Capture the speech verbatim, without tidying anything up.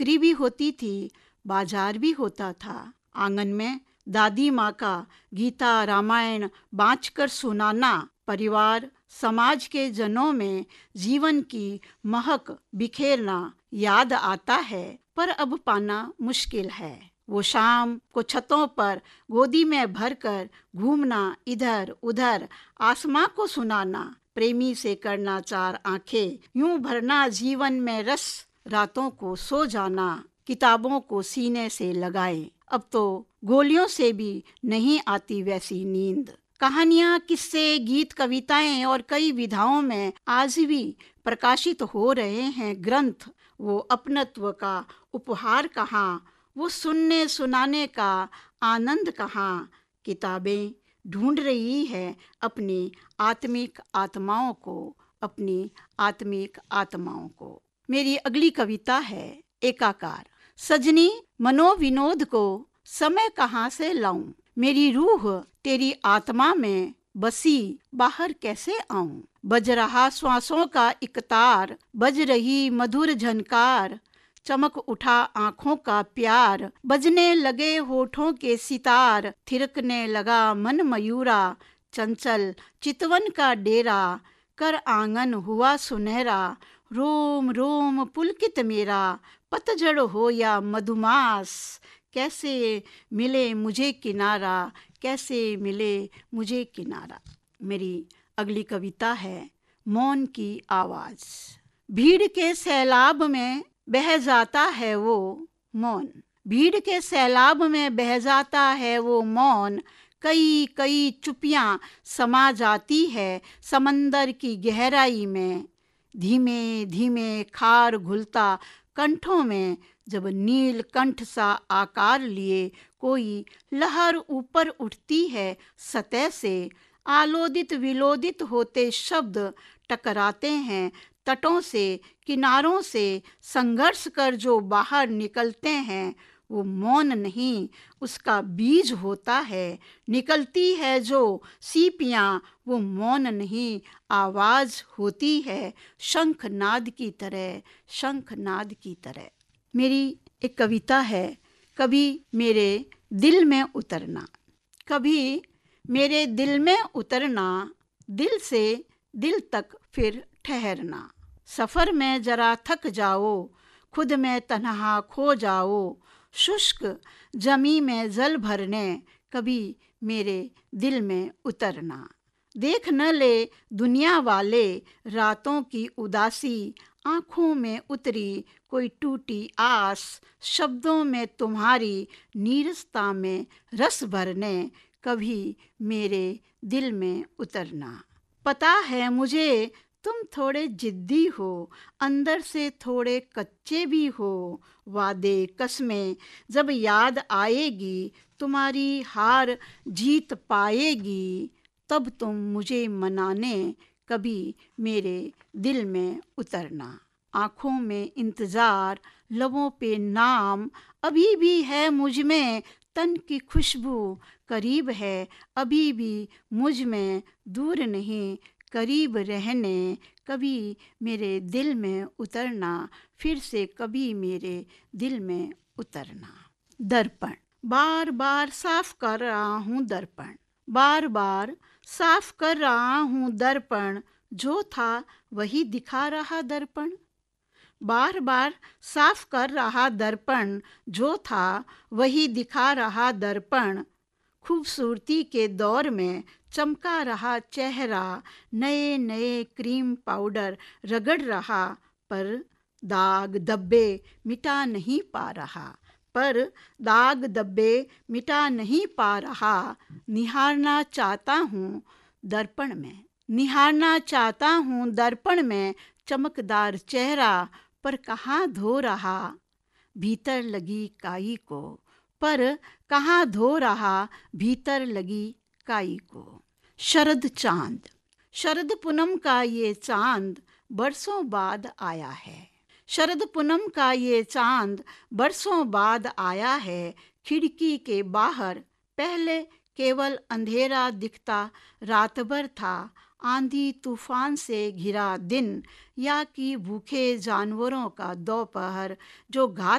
बिक्री भी होती थी, बाजार भी होता था। आंगन में दादी माँ का गीता रामायण बाँचकर सुनाना परिवार समाज के जनों में जीवन की महक बिखेरना याद आता है, पर अब पाना मुश्किल है। वो शाम को छतों पर गोदी में भरकर घूमना, इधर उधर आसमां को सुनाना, प्रेमी से करना चार आंखें, यूं भरना जीवन में रस, रातों को सो जाना, किताबों को सीने से लगाए। अब तो गोलियों से भी नहीं आती वैसी नींद। कहानियाँ, किस्से, गीत, कविताएं और कई विधाओं में आज भी प्रकाशित हो रहे हैं ग्रंथ। वो अपनत्व का उपहार कहाँ, वो सुनने सुनाने का आनंद कहाँ। किताबें ढूंढ रही है अपनी आत्मिक आत्माओं को, अपनी आत्मिक आत्माओं को। मेरी अगली कविता है एकाकार। सजनी मनोविनोद को समय कहाँ से लाऊं, मेरी रूह तेरी आत्मा में बसी, बाहर कैसे आऊं। बज रहा श्वासों का एक तार, बज रही मधुर झनकार, चमक उठा आँखों का प्यार, बजने लगे होठों के सितार, थिरकने लगा मन मयूरा, चंचल चितवन का डेरा, कर आंगन हुआ सुनहरा, रोम रोम पुलकित मेरा, पतझड़ हो या मधुमास, कैसे मिले मुझे किनारा, कैसे मिले मुझे किनारा। मेरी अगली कविता है मौन की आवाज़। भीड़ के सैलाब में बह जाता है वो मौन, भीड़ के सैलाब में बह जाता है वो मौन, कई कई चुपियाँ समा जाती है समंदर की गहराई में। धीमे धीमे खार घुलता कंठों में, जब नील कंठ सा आकार लिए कोई लहर ऊपर उठती है सतह से, आलोदित विलोदित होते शब्द टकराते हैं तटों से, किनारों से संघर्ष कर जो बाहर निकलते हैं, वो मौन नहीं उसका बीज होता है। निकलती है जो सीपियाँ, वो मौन नहीं आवाज़ होती है, शंखनाद की तरह, शंखनाद की तरह। मेरी एक कविता है कभी मेरे दिल में उतरना। कभी मेरे दिल में उतरना, दिल से दिल तक फिर ठहरना, सफ़र में जरा थक जाओ, खुद में तन्हा खो जाओ, शुष्क जमी में जल भरने, कभी मेरे दिल में उतरना। देख न ले दुनिया वाले रातों की उदासी, आँखों में उतरी कोई टूटी आस, शब्दों में तुम्हारी नीरसता में रस भरने, कभी मेरे दिल में उतरना। पता है मुझे तुम थोड़े जिद्दी हो, अंदर से थोड़े कच्चे भी हो, वादे कसमें जब याद आएगी, तुम्हारी हार जीत पाएगी, तब तुम मुझे मनाने कभी मेरे दिल में उतरना। आँखों में इंतज़ार, लबों पे नाम, अभी भी है मुझ में तन की खुशबू, करीब है अभी भी मुझ में, दूर नहीं करीब रहने, कभी मेरे दिल में उतरना, फिर से कभी मेरे दिल में उतरना। दर्पण। बार बार साफ कर रहा हूँ दर्पण, बार बार साफ कर रहा हूँ दर्पण, जो था वही दिखा रहा दर्पण। बार बार साफ कर रहा दर्पण, जो था वही दिखा रहा दर्पण, खूबसूरती के दौर में चमका रहा चेहरा, नए नए क्रीम पाउडर रगड़ रहा, पर दाग धब्बे मिटा नहीं पा रहा, पर दाग धब्बे मिटा नहीं पा रहा। निहारना चाहता हूँ दर्पण में, निहारना चाहता हूँ दर्पण में, चमकदार चेहरा पर कहाँ धो रहा भीतर लगी काई को, पर कहाँ धो रहा भीतर लगी काई को। शरद चांद। शरद पूनम का ये चांद बरसों बाद आया है, शरद पूनम का ये चांद बरसों बाद आया है। खिड़की के बाहर पहले केवल अंधेरा दिखता रात भर था, आंधी तूफान से घिरा दिन, या कि भूखे जानवरों का दोपहर जो घात